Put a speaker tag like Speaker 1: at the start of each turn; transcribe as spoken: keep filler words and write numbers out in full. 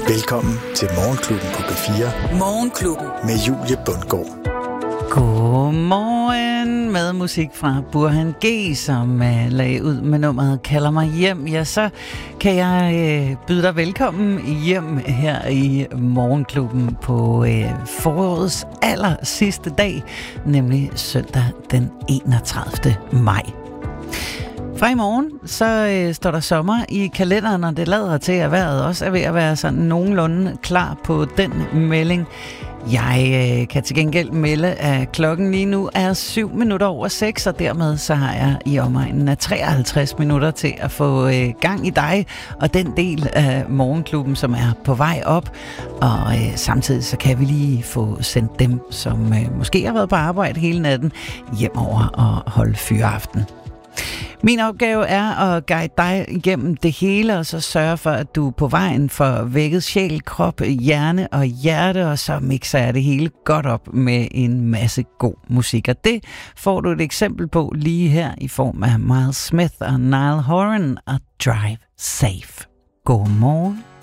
Speaker 1: Velkommen til Morgenklubben på B fire.
Speaker 2: Morgenklubben.
Speaker 1: Med Julie Bundgaard.
Speaker 3: Godmorgen med musik fra Burhan G, som uh, lagde ud med nummeret Kalder mig hjem. Ja, så kan jeg uh, byde dig velkommen hjem her i Morgenklubben på uh, forårets aller sidste dag, nemlig søndag den enogtredivte maj. Fra i morgen, så øh, står der sommer i kalenderen, og det lader til, at vejret også er ved at være sådan nogenlunde klar på den melding. Jeg øh, kan til gengæld melde, at klokken lige nu er syv minutter over seks, og dermed så har jeg i omegnen af treoghalvtreds minutter til at få øh, gang i dig og den del af Morgenklubben, som er på vej op. Og øh, samtidig så kan vi lige få sendt dem, som øh, måske har været på arbejde hele natten, hjem over og holde fyreaften. Min opgave er at guide dig igennem det hele, og så sørge for, at du er på vejen for vækket sjæl, krop, hjerne og hjerte, og så mixer jeg det hele godt op med en masse god musik. Og det får du et eksempel på lige her i form af Miles Smith og Niall Horan og Drive Safe. God morgen.